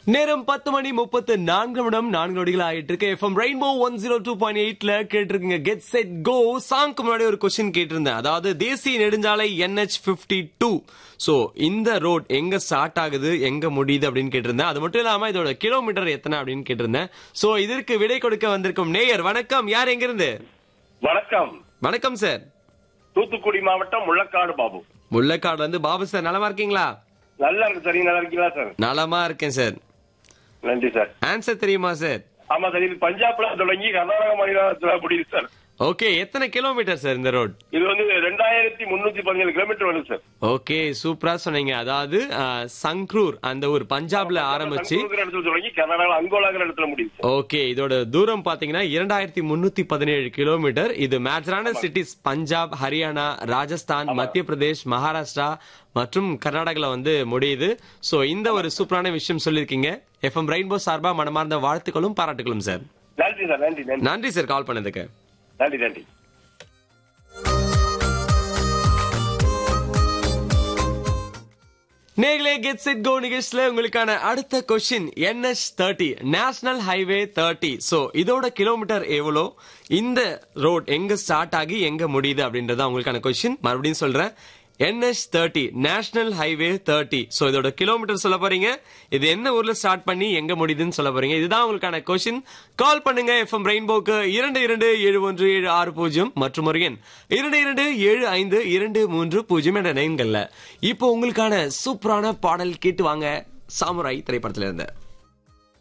நேரம் 10:34 ஆயிட்டு இருக்கு. எஃப்எம் ரெயின்போ 102.8ல கேட்டிருக்கீங்க. கெட் செட் கோ சாங்க்கு முன்னாடி ஒரு கொஸ்டின் கேட்டிருந்தேன். அதாவது தேசிய நெடுஞ்சாலை NH52. சோ இந்த ரோட் எங்க ஸ்டார்ட் ஆகுது, எங்க முடியுது அப்படின்னு கேட்டிருந்தேன். அது மட்டும் இல்லாம இதோட கிலோமீட்டர் எத்தனை அப்படின்னு கேட்டிருந்தேன். சோ இதற்கு விடை கொடுக்க வந்திருக்கும் நேயர், வணக்கம். யார் எங்க இருந்து? வணக்கம். வணக்கம் சார். தூத்துக்குடி மாவட்டம் முள்ளக்காடு பாபு. முள்ளக்காடு வந்து பாபு சார், நலமா இருக்கீங்களா? நல்லா இருக்கு சார். நல்லா இருக்கீங்களா சார்? நலமா இருக்கேன் சார். நன்றி சார். ஆன்சர் தெரியுமா சார்? ஆமா சார். இது பஞ்சாப்ல தொடங்கி கர்நாடக மாநிலத்துல முடியுது சார். ஓகே, எத்தனை கிலோமீட்டர் சார் இந்த ரோட்? இது வந்து 2317 கிலோமீட்டர் வருது சார். ஓகே, சூப்பரா சொன்னீங்க. அதாவது சங்க்ரூர் அந்த ஒரு பஞ்சாப்ல ஆரம்பிச்சு தொடங்கி கர்நாடகா அங்கோலாங்கிற இடத்துல முடியுது. ஓகே, இதோட தூரம் பாத்தீங்கன்னா 2317 கிலோமீட்டர். இது மேஜரான சிட்டிஸ் பஞ்சாப், ஹரியானா, ராஜஸ்தான், மத்திய பிரதேஷ், மகாராஷ்டிரா மற்றும் கர்நாடகால வந்து முடியுது. சோ இந்த ஒரு சூப்பரான விஷயம் சொல்லிருக்கீங்க. எஃப்எம் ரெயின்போ சார்பா மனமார்ந்த வாழ்த்துக்களும் பாராட்டுகளும் சார். நன்றி சார். நன்றி நன்றி நன்றி சார், கால் பண்ணதுக்கு. நன்றி நன்றி. நேர்களே, கெட் செட் கோ நிகழ்ச்சியில உங்களுக்கான அடுத்த question NH30 national highway 30. So இதோட கிலோமீட்டர் எவ்வளோ, இந்த ரோட் எங்க ஸ்டார்ட் ஆகி எங்க முடியுது அப்படின்றத உங்களுக்கான கொஸ்டின். மறுபடியும் சொல்றேன், NH30 நேஷனல் ஹைவே 30. சோ இதோட கிலோமீட்டர் சொல்ல போறீங்க. இது என்ன ஊர்ல ஸ்டார்ட் பண்ணி எங்க முடியுதுன்னு சொல்ல போறீங்க. இதுதான் உங்களுக்கான கொஸ்டின். கால் பண்ணுங்க எஃப்எம் ரெயின்போக்கு 227176 மற்றும் ஒரு எண் 227523 என்ற எண்கள்ல. இப்போ உங்களுக்கான சூப்பரான பாடல் கேட்டு வாங்க. சாமுராய் திரைப்படத்துல இருந்து.